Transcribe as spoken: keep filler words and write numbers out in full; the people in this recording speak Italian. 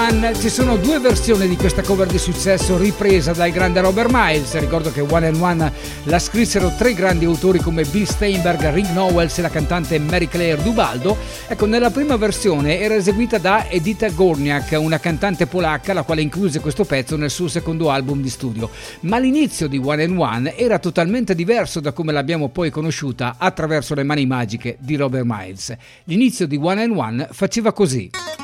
One. Ci sono due versioni di questa cover di successo ripresa dal grande Robert Miles. Ricordo che One and One la scrissero tre grandi autori come Bill Steinberg, Rick Nowels e la cantante Mary Claire Duvaldo. Ecco, nella prima versione era eseguita da Edyta Górniak, una cantante polacca, la quale incluse questo pezzo nel suo secondo album di studio. Ma l'inizio di One and One era totalmente diverso da come l'abbiamo poi conosciuta attraverso le mani magiche di Robert Miles. L'inizio di One and One faceva così.